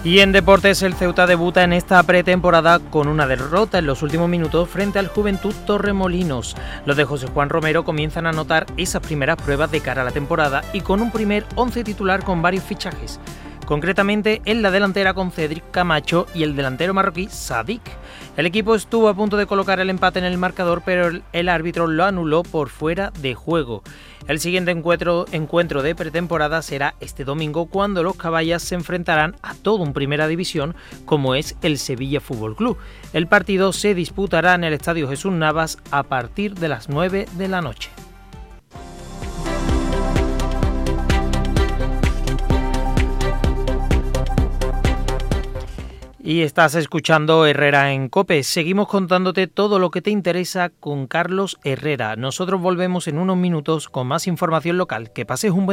Y en deportes, el Ceuta debuta en esta pretemporada con una derrota en los últimos minutos frente al Juventud Torremolinos. Los de José Juan Romero comienzan a anotar esas primeras pruebas de cara a la temporada y con un primer 11 titular con varios fichajes. Concretamente en la delantera con Cedric Camacho y el delantero marroquí Sadik. El equipo estuvo a punto de colocar el empate en el marcador, pero el árbitro lo anuló por fuera de juego. El siguiente encuentro de pretemporada será este domingo, cuando los caballas se enfrentarán a todo un Primera División como es el Sevilla Fútbol Club. El partido se disputará en el Estadio Jesús Navas a partir de las 9 de la noche. Y estás escuchando Herrera en COPE. Seguimos contándote todo lo que te interesa con Carlos Herrera. Nosotros volvemos en unos minutos con más información local. Que pases un buen